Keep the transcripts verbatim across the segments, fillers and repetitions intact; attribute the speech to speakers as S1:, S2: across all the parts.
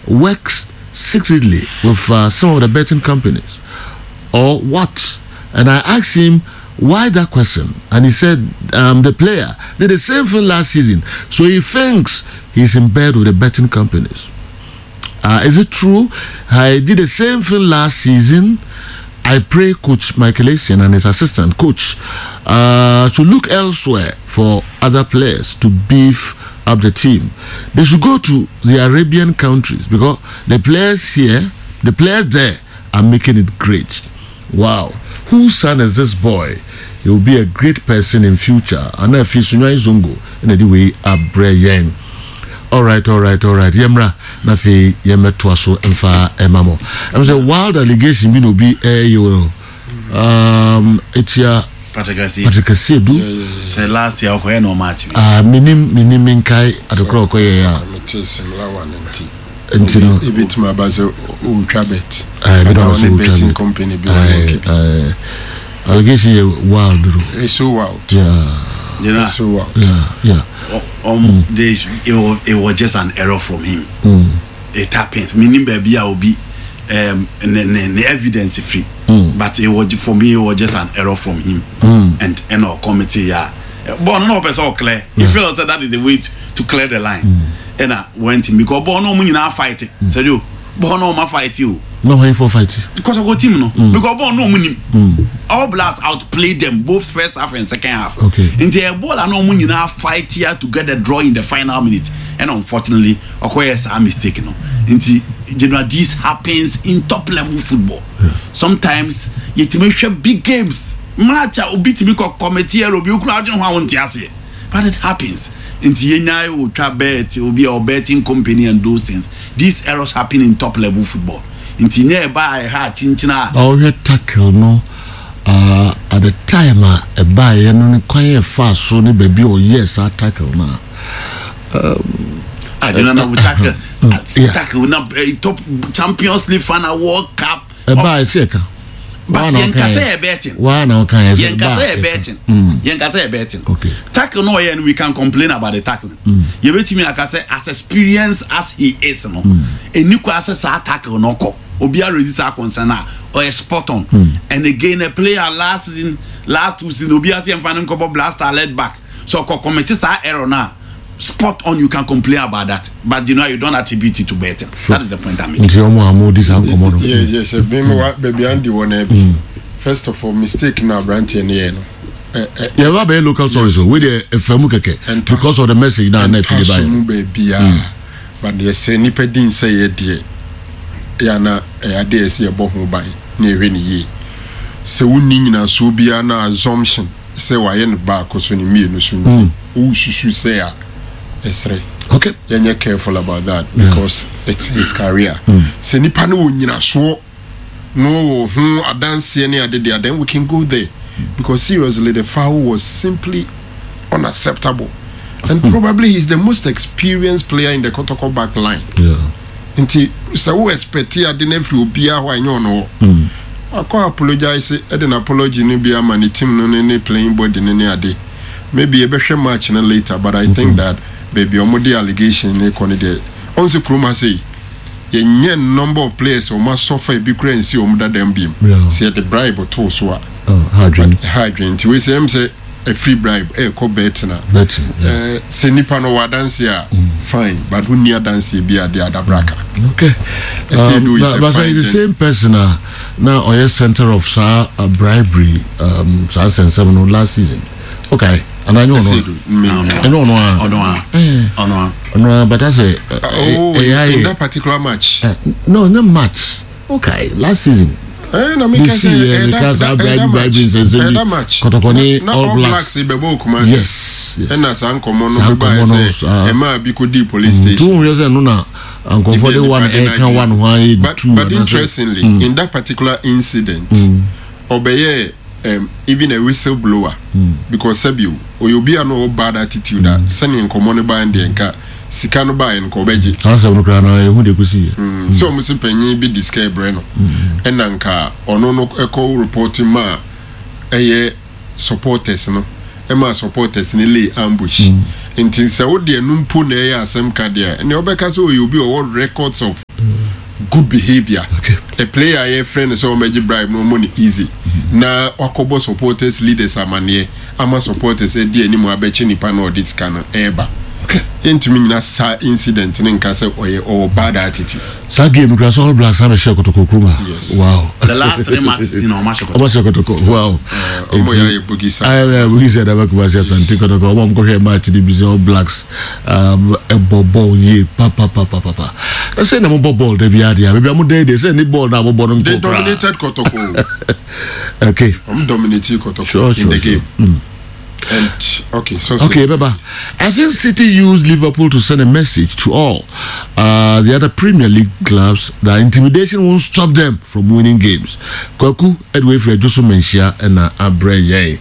S1: works secretly with uh, some of the betting companies, or what? And I asked him why that question, and he said um, the player did the same thing last season, so he thinks he's in bed with the betting companies. Uh, is it true? I did the same thing last season. I pray Coach Michael Essien and his assistant coach uh, to look elsewhere for other players to beef up the team. They should go to the Arabian countries because the players here, the players there are making it great. Wow. Whose son is this boy? He will be a great person in future. And if he's Zongo, in the way Abrayen. All right, all right, all right. Yemra, nafi yemra twaso emfa emamo. I'm saying wild allegation be no be eh you. Um, it's your
S2: Patrick Assi.
S1: Patrick Assi do.
S2: Say last year okoye no match.
S1: Ah, minim minim minkai adokro okoye ya.
S3: Committee similar one enti.
S1: Enti no.
S3: Ibit ma baze ultrabet.
S1: Ah, be don so
S3: betting company be one.
S1: Ah, allegation you wild do.
S3: It's so wild.
S1: Yeah.
S2: You know,
S3: it's so wild.
S1: Yeah, yeah.
S2: Um, mm. they, it, was, it was just an error from him.
S1: Mm.
S2: It happens. Meaning, baby, I will be um, the evidence free.
S1: Mm.
S2: But it was for me, it was just an error from him.
S1: Mm.
S2: And and our committee, yeah. But no person clear. He felt that that is the way to, to clear the line. Mm. And I went in because Bono money now fighting. Said you, Bono ma fight you.
S1: No way for fight.
S2: Because I got team no.
S1: Mm.
S2: Because Bono money.
S1: Mm.
S2: All Blacks outplayed them both first half and second half.
S1: Okay.
S2: In the ball, I know money now fight here to get the draw in the final minute. And unfortunately, Okoye is a mistake. No. In the general, this happens in top level football.
S1: Yeah.
S2: Sometimes you to make big games. Match will beat me committee or be crowding one tiasi. But it happens. In the Yenya will try bet, it will be our betting company and those things. These errors happen in top level football. In the nearby heart in China.
S1: Our tackle no. Uh, at the time, uh, a buy and quite fast, so the baby or yes, I tackle now. Um,
S2: I don't know, we tackle,
S1: uh, yeah.
S2: tackle, now a top Champions League final World Cup.
S1: A buy, second.
S2: But yen kase betting.
S1: One or can
S2: yen kase betting. Yen kase betting.
S1: Okay.
S2: Tackle no yen we can complain about the tackling. You bet me I can say as experienced as he is no. And you can say tackle no ko. Obi already say concern or a spot on. And again a player last season last two season Obi ati emfanin couple blaster led back. So ko committee sa error now. Spot on, you can complain about that, but you know you don't attribute it to betting. That is the point I'm making.
S3: Yes, yes. Baby, Andy one. First of all, mistake now, Branty and Yeno.
S1: Yeah, what about local source with a famukeke because of the message now.
S3: Baby, but they say nipa didn't say it dear. Yana, I dare see a bohu by near any ye. So we need na so be an assumption. Say why in back or so in me no soon. Who should say
S1: okay,
S3: you're careful about that because yeah. It's his career. Say ni pano unyina so no hmm I dance any other day then we can go there because seriously the foul was simply unacceptable and probably he's the most experienced player in the Kotoko back line.
S1: Yeah.
S3: Nti so we expect here the never obia why no no. I call apologize I didn't apology ni be am any team no any playing body any ade. Maybe a better match later, but I mm-hmm. think that baby omodi allegation ne kone de onse kroma say yenye number of players o ma suffer e bi kura nsi o muda dem bim say the bribe to so a
S1: oh hydrogen
S3: hydrogen we say am say a free bribe e ko bet na
S1: bet
S3: eh say nipa no wa dance a fine but who near dance be at the other braka
S1: okay um, but, but it's the same person uh, now or yes center of sa uh, bribery um sa seven last season okay. And I know no, I know no,
S2: oh no, oh no,
S1: no, but that's a
S3: oh in that particular match.
S1: Uh, no, not match. Okay, last season.
S3: Eh, no, me
S1: say because I bribe bribing says
S3: that match.
S1: Kotokoni All Blacks.
S3: Yes, yes. And that's uncommon.
S1: No,
S3: say Emma Bikodi police station.
S1: Two years and no, uncle for the one can one one two.
S3: But interestingly, in that particular incident, Obeye. Um, even a whistleblower mm. because Sabu or you be a no bad attitude that mm. sending common by and the enka Sikano by and Kobeji. So Mister Penny be discay Breno and Anka or no echo reporting ma a year supporters no Emma supporters nearly ambush. Until Saudi and Numpune, some cardia and your Beccaso you'll be all records of good behavior.
S1: Okay.
S3: A player a friend is so magic bribe no money easy. Mm-hmm. Na wakobo supporters leaders amanye ama supporters e di animo abeche nipa no this kind of eba.
S1: Okay.
S3: Into me na sa incident in kase or or bad attitude.
S1: Sa game grass all blacks have a share kotoko kuma.
S3: Yes.
S1: Wow.
S2: The last three matches in Omasha
S1: Omasha kotoko. Wow.
S3: Omo ya Bugisa.
S1: I Bugisa da bakubasia santi kotoko. Omo mko he match the busy all blacks um a bobo ye pa pa pa pa pa. I say na mo ball de biadia. Maybe am dey dey say ni ball na mo ball
S3: They dominated Kotoko.
S1: Okay.
S3: I'm dominating Kotoko
S1: sure,
S3: in
S1: sure,
S3: the
S1: sure.
S3: game.
S1: Mm.
S3: And okay, so
S1: okay,
S3: so.
S1: Baba. I think City used Liverpool to send a message to all uh, the other Premier League clubs that intimidation won't stop them from winning games. Kwaku, Edway Fred, Josu Menshia, and uh, Abreye.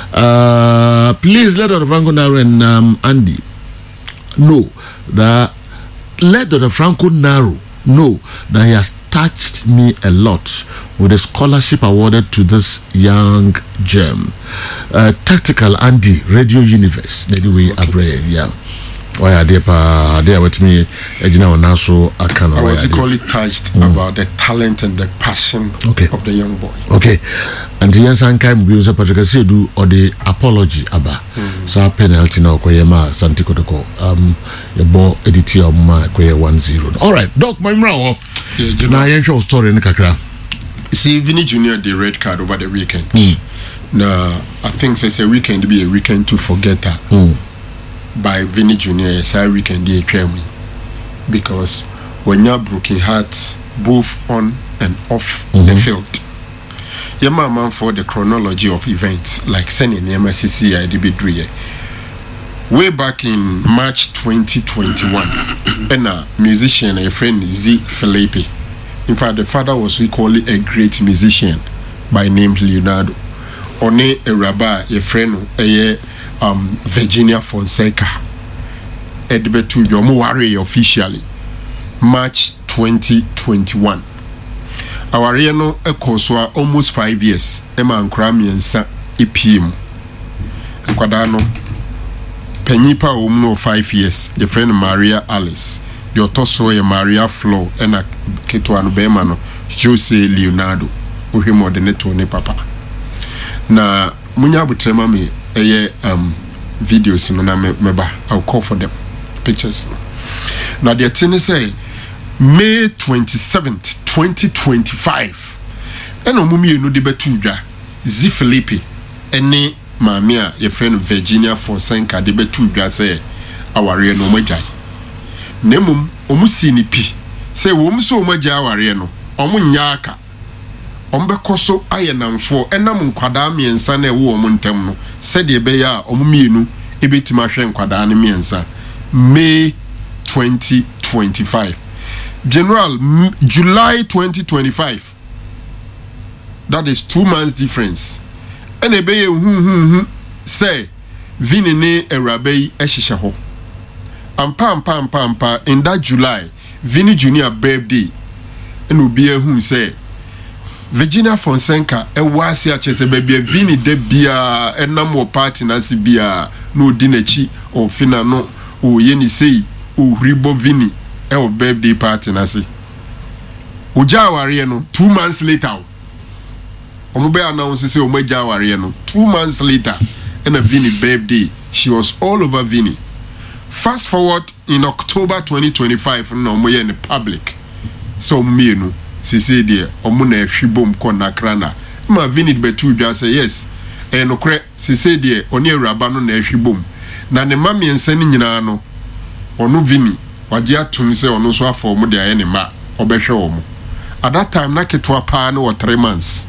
S1: Uh, please let Doctor Franco Naro and um, Andy know that let Doctor Franco Naro know that he has touched me a lot with the scholarship awarded to this young gem. Uh, tactical Andy, Radio Universe. Anyway, okay. Abre, yeah. Why are they pa? They are with me. Ejina Onaso Akano.
S3: I was equally touched mm. about the talent and the passion
S1: okay.
S3: of the young boy.
S1: Okay, and the answer can be used Patrick Sedu or the apology aba. Mm. So penalty now koyema Santiko doko. Um, your ball edit your ma koye one zero. All right, Doc, my mrawo. Yeah, na yen show story in kakra.
S3: See, Vinny Junior the red card over the weekend.
S1: Mm.
S3: Now, I think it's a weekend to be a weekend to forget that.
S1: Mm.
S3: By Vinny Junior, it's a weekend to me. Because when you're broken hearts, both on and off mm-hmm. the field, you're my man for the chronology of events, like sending the M S C C I D B three. Way back in March twenty twenty-one, and a musician, a friend, Z. Felipe. In fact, the father was equally a great musician by name Leonardo. One a rabbi, a friend, a um, Virginia Fonseca. Edbetu Yomuwari officially. March twenty twenty-one. Our Reno a Koswa almost five years. Emma and Krami and Sa E P M. Quadano Penipa Umno five years. The friend Maria Alice. The Otoso Maria Flo and a Ketuan Bemano, Jose Leonardo, who him or the netone papa. Na Munyabu Trema me a um videos in na meba. I'll call for them pictures. Now the thing say May twenty-seventh, twenty twenty-five. And no mummy no debetuja Z Felipe any mamia your friend Virginia Fonseca debetuja say our real no majai. Nemum omusi ni pi say wom so omagya aware no omo nyaaka ombekoso ayenamfo enam nkwada miensa na ewo omo ntem no said ebe ya omo mienu ebetima hwe nkwada ne miensa. May twenty twenty-five. General M- July twenty twenty-five. That is two months difference. And ebe ye hu hu hu say Vini ne Erabe ehihye ho. And pam pam pam pam in that July, Vinny Junior birthday, and will be a who say Virginia Fonseca, a wasi a chese baby, Vinny de bia, and no more party nasi bia, no dinechi or fina no, or yeni say, o ribo Vinny, a birthday party nasi. Uja wariano, two months later. Omube announces say Omeja wariano, two months later, and a Vinny birthday. She was all over Vinny. Fast forward in October twenty twenty-five, no more in the public. So me no, she said dear, omuna shibom kona krana. Ma vinid betu just say yes. And no cre, she said dear, oni rabano na shibom. Na ne mami enseni nyina no. Onu vini, wajia tumse onu so afọ mu de ayene ma obehwe omo. At that time na ketwa pa no or three months.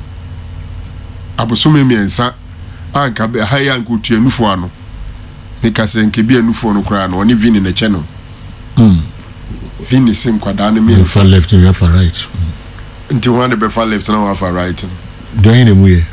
S3: Abosume miensa anka be haya nkutu enufo ano. Because in Kibia no phone crown, only Vini in the channel.
S1: Hmm.
S3: Vini sim quadana me.
S1: If I left, you have a right.
S3: Until one before left, now have a right.
S1: Doing him way.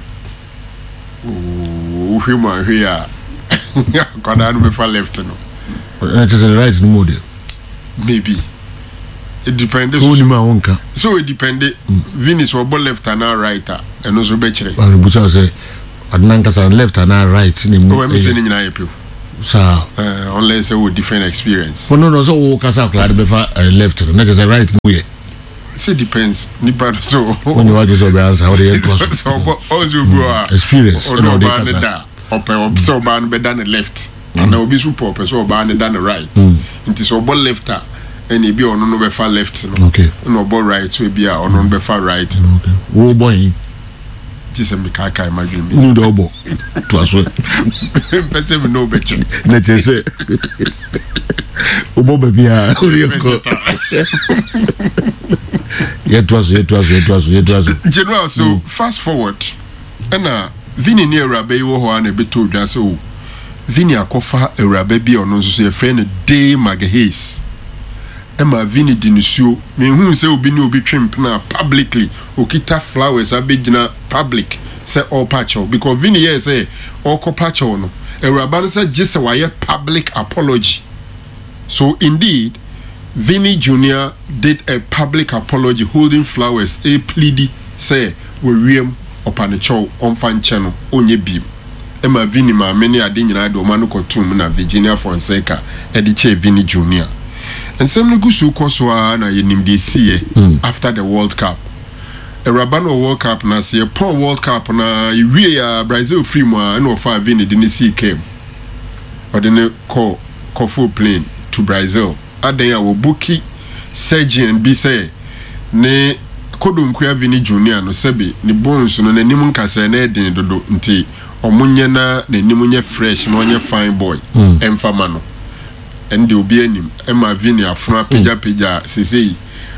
S3: Oh, human here. Quadana before left. No.
S1: That is a right no more.
S3: Maybe. It depends. So it depended. Vini is what left and now right, and also better.
S1: But the say, Adnankas left and now right.
S3: Oh, I'm saying in I P O.
S1: So,
S3: uh, unless a different experience.
S1: Well, no, no, so walk us out, glad before I left. That is a right way.
S3: it depends. Nipa so
S1: when you want to say answer how they trust.
S3: So also bro
S1: experience
S3: no ban da up up so ban be down the left and now be super so ban down the right. It is obo left and e be ono no be far left no.
S1: Okay.
S3: No obo right so e be ono no be far right.
S1: Okay. Wo boy
S3: this me ka ka imagine me.
S1: Ni do obo. To aso.
S3: Person me no be check.
S1: Na che say obo baby a ori ko. Yet was yet was yet was yet was
S3: general. So mm. fast forward and uh Vini near Rabe wo ho na be told us so Vini akofa Rabe bi ono so ye friend Day Magahis Emma Vini dinusuo me hu se obi ni obi twemp na publicly okita flowers abegina public say all patcho because Vini here say all ko patcho no Rabe say just say why public apology. So indeed Vini Junior did a public apology holding flowers a pleading say we riem upon the chow on fan channel onye bim Emma Vini ma many ade nyina do manu kotum na Virginia Fonseca ediche Vini Junior and some negusu koswa na yenim de see after the World Cup a Rabano World Cup na see Paul World Cup na iwie ya Brazil free mo na ofa Vini de see came or the call call full plane to Brazil adan ya wo buki surgeon bi say ne kodum kwa Vini Junior no sebe ni bones no nanim nkasa na eden dodo nti omunye na nanim nye fresh no nye fine boy emfama no ende obi anim ema Vini afuna peja peja sesei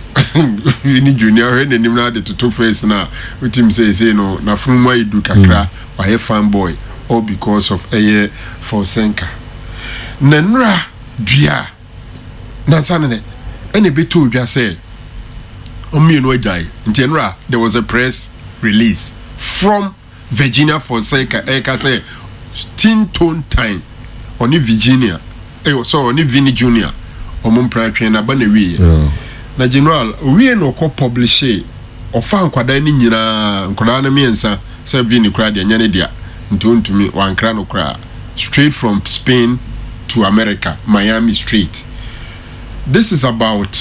S3: Vini Junior he nanim na de toto face na utim say say no na funwa idu kakra wa he fine boy all because of eye Fonseca nanra dua nansane ne ene beto dua say Omieno Ajay Ntenra, there was a press release from Virginia Fonseca. Eka say Tin Tone Time on Virginia. Eh, so on Vini Junior. Omum Prime na bane wi. Na general we no ko publish ofa nkwada ni nyina nkwada na miensa say Vini kra de nyane dia. Ntontumi wankra no kra straight from Spain to America, Miami straight. This is about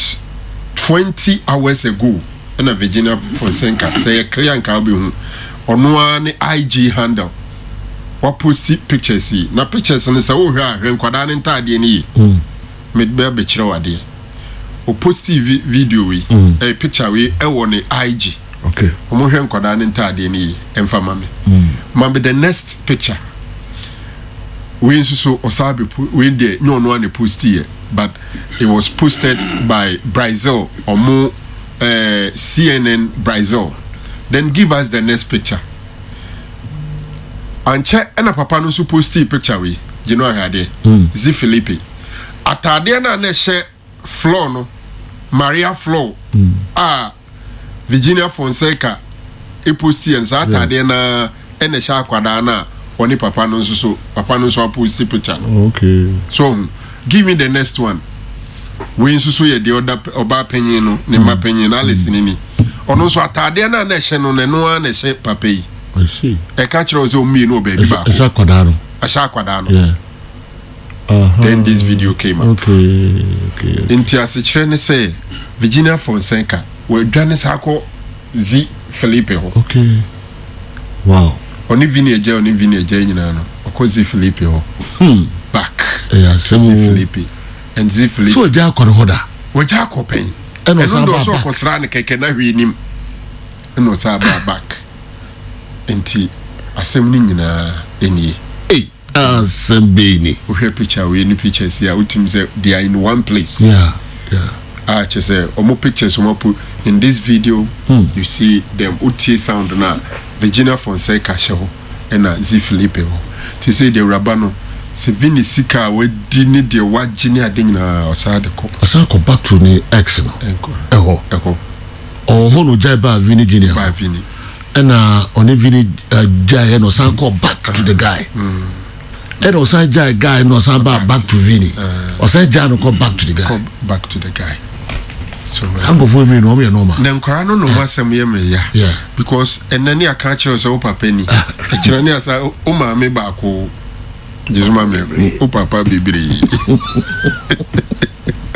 S3: twenty hours ago in a Virginia Fonseca say clear and can be on one I G handle what post pictures na pictures and say oh here when kwada ntade ni me be be kire wade o post video we a picture we e won I G
S1: okay
S3: omo hwe kwada ntade ni emfa mame mame the next picture we nso so osabe we dey no no na post here but it was posted by Brazil or more uh, C N N Brazil. Then give us the next picture. And check and a papa no supposed to picture we. You know how they Z Felipe. Atadiana ne share floor no Maria Flow. Mm. Ah Virginia Fonseca e posti en sa atadiana ene sha kwadana oni papa no so papa no so posti picture no.
S1: Okay.
S3: So give me the next one. We nsusu ye the other oba penyin no ne ma penyin na listen ni. Ono so atade na na hye no ne no na hye papa yi.
S1: I see.
S3: E ka kire o se o mi no ba bi ba.
S1: Esa kwada no.
S3: Asa kwada no.
S1: Yeah. Uh-huh.
S3: Then this video came up.
S1: Okay. Okay.
S3: Inti ase kire ne say Virginia Fonseca we dwane sa ko Z Felipe ho.
S1: Okay. Wow.
S3: Oni Vini eje oni Vini eje nyina no. Okozi Felipe ho.
S1: Hmm.
S3: Back.
S1: Yeah,
S3: Z Felipe. And Z Felipe.
S1: So ja ko hoda.
S3: We ja ko pen.
S1: Eno sa ba
S3: so ko sra ne keke na hwi nim. Eno sa ba back. Enti asem ni nyina eni.
S1: Hey, asem be ni.
S3: We hear picture we ni pictures here. Utim say they are in one place.
S1: Yeah. Yeah.
S3: Ah, che say omo pictures omo put in this video hmm. You see them utie sound na Virginia Fonseca show and Z Felipe ho. To say the Rabano se Vini sika we di ni de wagini ade nyina osade ko.
S1: Osan ko back to ni ex no.
S3: Enko.
S1: Eho.
S3: Eho.
S1: Oh ho no jai ba Vini Junior.
S3: Ba Vini.
S1: And uh on Vini uh, jai no san ko back to the guy.
S3: Mm.
S1: And osan jai guy no san ba back to Vini. Osan jai no ko back to the guy.
S3: Come back to the guy. So
S1: I'm go for me no me no ma.
S3: Na nkora no no wasem ye me ya.
S1: Yeah.
S3: Because enani aka kire so papa ni. E kire ni asa o ma me ba ko Jisuma me o papa bibiri.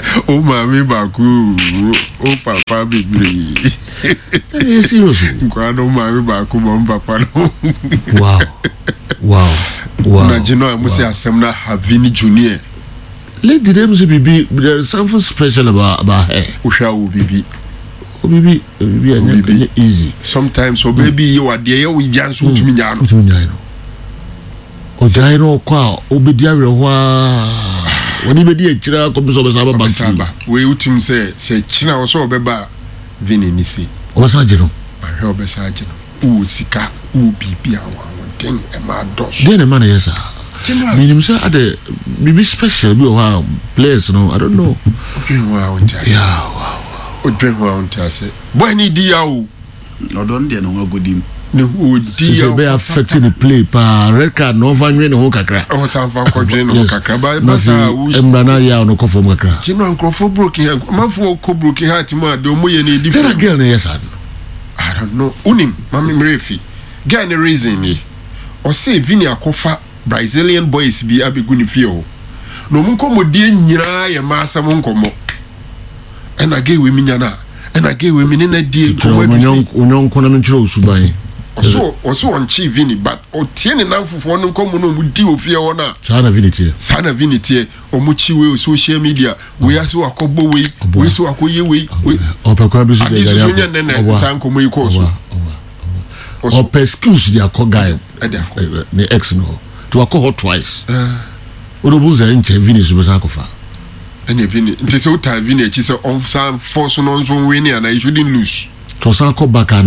S3: O mami baku, o papa bibri.
S1: Are serious?
S3: Nkwano mami baku mom papa no.
S1: Wow. Wow. Wow.
S3: Na jino amusi asem na Havini Junior.
S1: Lady them say bibi, there's something special about about her.
S3: Usha o bibi.
S1: O bibi, bibi anya easy.
S3: Sometimes so baby you are there we jansu tumi nya no.
S1: Tumi nya no. O jai no kwa obedi awe hwa. Woni bedi e kira ko so be sa ba ba.
S3: We utim say say kina wo so obeba Vini ni si.
S1: O sa je no.
S3: Ahwe obesa je no. U sika u bibi awa won e ma dos.
S1: Den e man yes ah. Minim say ade bibi special bi o ha place no I don't know.
S3: Wow,
S1: yeah, wow.
S3: Odwen ho antiase boy ni di ya o
S2: odon de no ngodim
S3: ne ho di ya
S1: so be affecting the play pa red card no vanwe ne ho kakra
S3: o ta fa ko dwen no kakra ba ba sa u
S1: emrana ya no ko fom kakra
S3: kino ankrofo broken heart manfo ko broken heart ma de o moye ne di
S1: that girl ne yes I
S3: don't know unim mami mrefi guy ne reason ni o say Vini akofa Brazilian boys bi abegu ni fie ho no mun ko modie nyira ye ma asam nkomo and I gave women yana and I gave women in a deal to
S1: unyon kona menchiro suban
S3: so also on chi Vini but o tiene na fufu no nkomo no mudi ofie wona
S1: sana Vini tie
S3: sana Vini tie o mu chi we social media we aso akobo we we so akoye we
S1: o pe kwa bisu
S3: de so nya nene san komo yi ko so
S1: o pe excuse dia ko guy ne ex no to akọ twice o do buza nche Vini so be san kofa
S3: and Vini nti se uta Vini echi se on san force no nso win and I shouldn't lose
S1: to san ko back